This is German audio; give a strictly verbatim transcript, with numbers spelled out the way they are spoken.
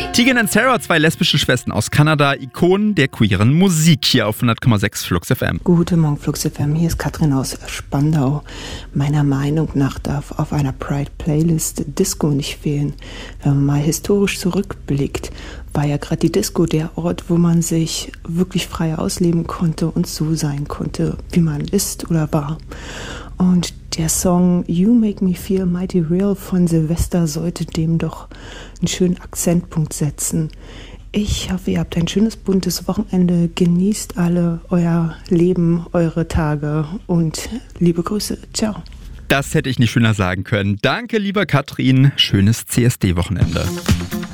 Tegan und Sarah, zwei lesbische Schwestern aus Kanada, Ikonen der queeren Musik, hier auf hundert Komma sechs Flux F M. Guten Morgen, Flux F M. Hier ist Katrin aus Spandau. Meiner Meinung nach darf auf einer Pride-Playlist Disco nicht fehlen. Wenn man mal historisch zurückblickt, war ja gerade die Disco der Ort, wo man sich wirklich frei ausleben konnte und so sein konnte, wie man ist oder war. Und der Song You Make Me Feel Mighty Real von Silvester sollte dem doch einen schönen Akzentpunkt setzen. Ich hoffe, ihr habt ein schönes, buntes Wochenende. Genießt alle euer Leben, eure Tage und liebe Grüße. Ciao. Das hätte ich nicht schöner sagen können. Danke, lieber Katrin. Schönes C S D-Wochenende.